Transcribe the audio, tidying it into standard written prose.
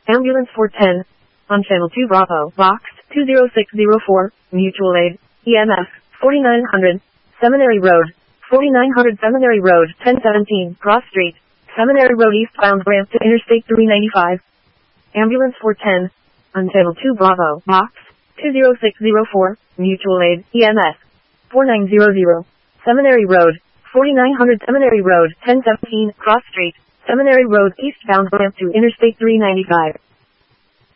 Ambulance 410. On Channel 2 Bravo, Box 20604, Mutual Aid, EMF 4900, Seminary Road, 4900 Seminary Road, 1017, Cross Street, Seminary Road eastbound ramp to Interstate 395. Ambulance 410. On Channel 2 Bravo, Box 20604, Mutual Aid, EMF 4900, Seminary Road, 4900 Seminary Road, 1017, Cross Street, Seminary Road eastbound ramp to Interstate 395.